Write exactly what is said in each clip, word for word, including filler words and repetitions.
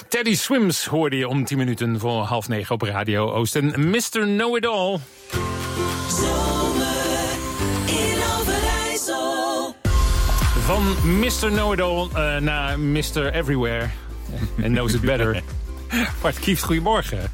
Teddy Swims hoorde je om tien minuten voor half negen op Radio Oosten. mister Know-It-All. Zomer in Overijssel. Van mister Know-It-All uh, naar mister Everywhere. And knows it better. Bart Kieft, goedemorgen.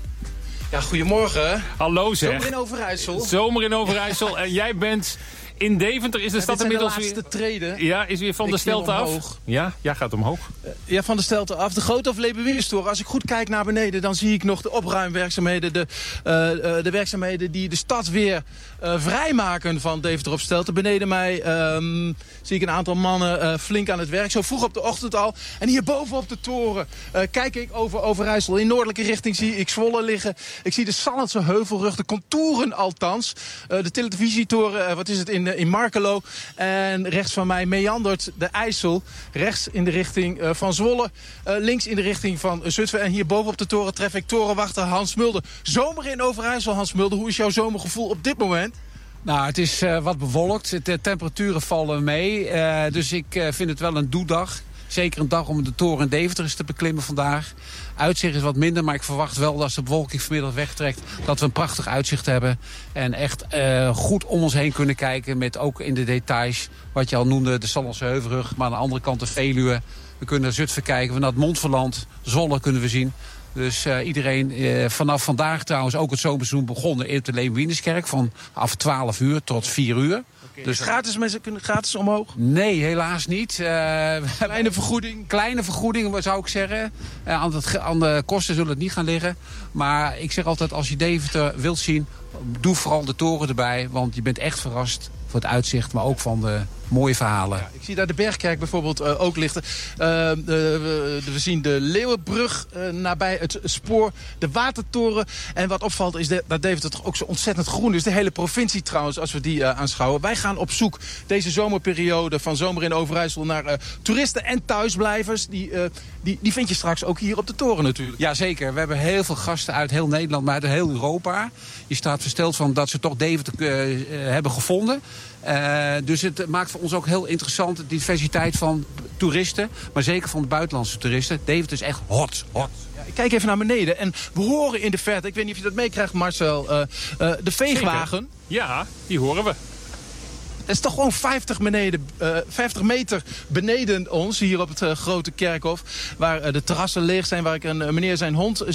Ja, goedemorgen. Hallo zeg. Zomer in Overijssel. Zomer in Overijssel. En jij bent in Deventer. Is de Ja, stad dit zijn inmiddels de laatste weer... treden. Ja, is weer van Ik de zie hem stelte af? omhoog. Ja, ja, gaat omhoog. Ja, van de stelte af. De grote of Leeuwenwinstoren. Als ik goed kijk naar beneden, dan zie ik nog de opruimwerkzaamheden. De, uh, uh, de werkzaamheden die de stad weer uh, vrijmaken van Deventer op Stelte. Beneden mij um, zie ik een aantal mannen uh, flink aan het werk. Zo vroeg op de ochtend al. En hier boven op de toren uh, kijk ik over Overijssel. In noordelijke richting zie ik Zwolle liggen. Ik zie de Sallandse Heuvelrug, de contouren althans. Uh, de televisietoren, uh, wat is het, in, uh, in Markelo. En rechts van mij meandert de IJssel. Rechts in de richting uh, van Zwolle. Uh, links in de richting van uh, Zutphen. En hier boven op de toren tref ik torenwachter Hans Mulder. Zomer in Overijssel, Hans Mulder. Hoe is jouw zomergevoel op dit moment? Nou, het is uh, wat bewolkt. De temperaturen vallen mee. Uh, dus ik uh, vind het wel een doedag. Zeker een dag om de toren in Deventer eens te beklimmen vandaag. Uitzicht is wat minder, maar ik verwacht wel dat als de bewolking vanmiddag wegtrekt, dat we een prachtig uitzicht hebben. En echt uh, goed om ons heen kunnen kijken met ook in de details. Wat je al noemde, de Sallandse Heuvelrug, maar aan de andere kant de Veluwe. We kunnen naar Zutphen kijken, we naar het Montferland, Zwolle kunnen we zien. Dus uh, iedereen, uh, vanaf vandaag trouwens ook het zomerseizoen begonnen in de Leeuwenwienerskerk. Van af twaalf uur tot vier uur. Dus gratis, mensen kunnen gratis omhoog? Nee, helaas niet. Uh, Kleine vergoeding? Kleine vergoeding, zou ik zeggen. Uh, aan, het, aan de kosten zullen het niet gaan liggen. Maar ik zeg altijd, als je Deventer wilt zien, doe vooral de toren erbij. Want je bent echt verrast voor het uitzicht, maar ook van de mooie verhalen. Ja, ik zie daar de Bergkerk bijvoorbeeld uh, ook lichten. Uh, uh, we, we zien de Leeuwenbrug uh, nabij het spoor, de Watertoren. En wat opvalt is de, dat Deventer toch ook zo ontzettend groen is. De hele provincie trouwens, als we die uh, aanschouwen. Wij gaan op zoek deze zomerperiode van Zomer in Overijssel naar uh, toeristen en thuisblijvers. Die, uh, die, die vind je straks ook hier op de toren natuurlijk. Jazeker, we hebben heel veel gasten uit heel Nederland, maar uit heel Europa. Je staat versteld van dat ze toch Deventer uh, uh, hebben gevonden. Uh, dus het maakt voor ons ook heel interessant, de diversiteit van toeristen, maar zeker van de buitenlandse toeristen. Deventer is echt hot, hot. Ja, ik kijk even naar beneden en we horen in de verte, ik weet niet of je dat meekrijgt Marcel, uh, uh, de veegwagen. Zeker. Ja, die horen we. Het is toch gewoon vijftig, beneden, uh, vijftig meter beneden ons, hier op het uh, grote kerkhof. Waar uh, de terrassen leeg zijn, waar ik een uh, meneer zijn hond